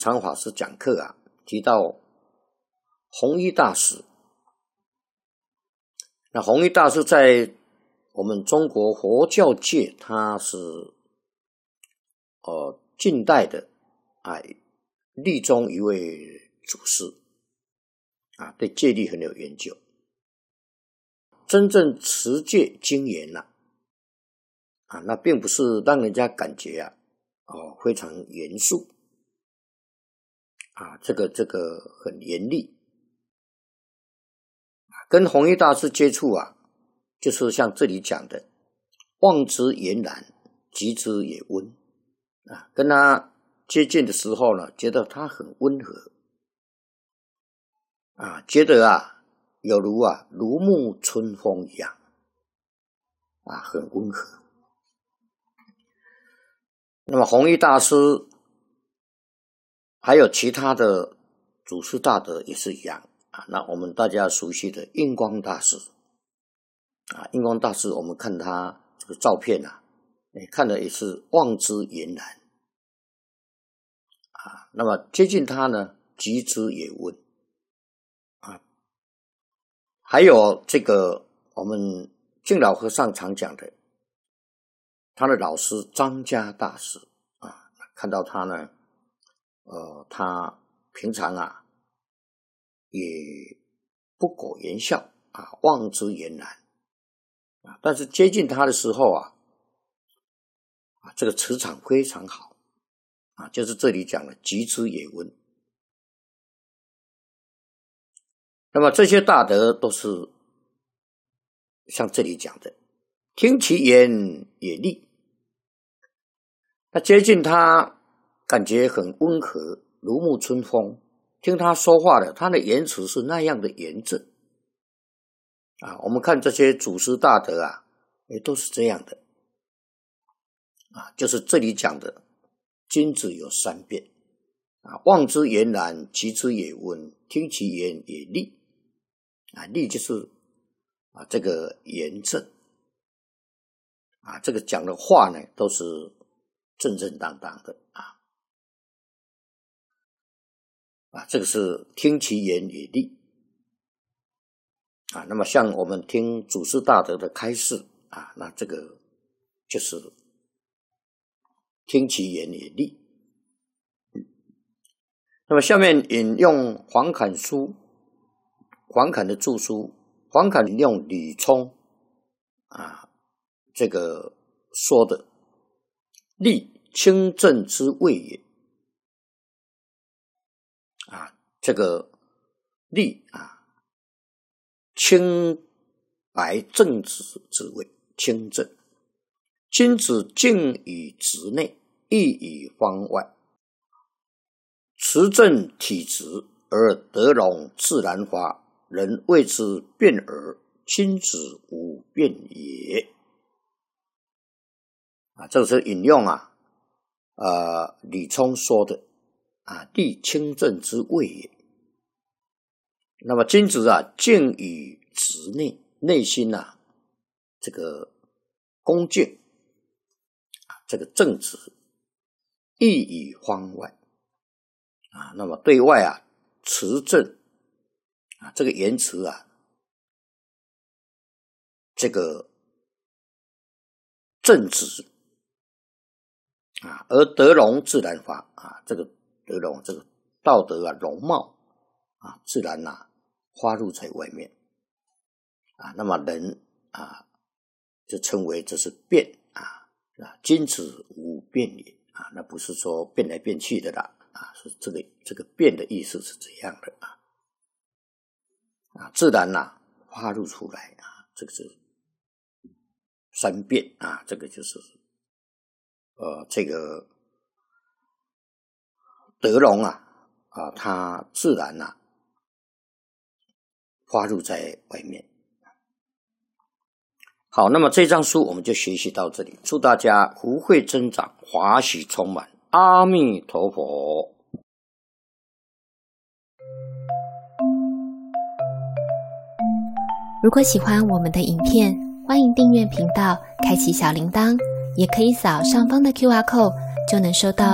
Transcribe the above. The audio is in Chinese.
常法师讲课啊，提到弘一大师。那弘一大师在我们中国佛教界，他是近代的律宗一位祖师啊，对戒律很有研究，真正持戒精严那并不是让人家感觉非常严肃这个很严厉跟弘一大师接触就是像这里讲的，望之俨然，及之也温跟他接近的时候呢，觉得他很温和觉得有如沐春风一样很温和。那么弘一大师还有其他的祖师大德也是一样那我们大家熟悉的印光大师印光大师，我们看他这个照片看的也是望之俨然那么接近他呢，及之也温还有这个我们净老和尚常讲的，他的老师张家大师看到他呢他平常也不苟言笑望之俨然但是接近他的时候这个磁场非常好就是这里讲的及之也温。那么这些大德都是像这里讲的，听其言也利。那接近他感觉很温和，如沐春风，听他说话他的言辞是那样的严正我们看这些祖师大德也都是这样的就是这里讲的君子有三变望之俨然，及之也温，听其言也利利就是这个严正这个讲的话呢都是正正当当的这个是听其言也利那么像我们听祖师大德的开示那这个就是听其言也利那么下面引用黄侃的著书，黄侃引用吕聪这个说的，利清正之谓也这个利清白正直之谓，清正。君子敬以直内，义以方外，持正体直而得容自然发，人谓之辩耳，君子无辩也这是引用吕聪说的利清正之谓也。那么君子敬以直内，内心这个恭敬这个正直，义以方外那么对外持正这个言辞这个正直而得容自然发这个得容这个道德容貌自然发入在外面那么人就称为这是辩君子无辩也那不是说变来变去的是这个辩的意思是这样的自然发入出来这个是三辩这个就是这个德容它自然发入在外面。好，那么这章书我们就学习到这里，祝大家福慧增长，华喜充满，阿弥陀佛。 如果喜欢我们的影片，欢迎订阅频道，开启小铃铛，也可以扫上方的 QR code，就能收到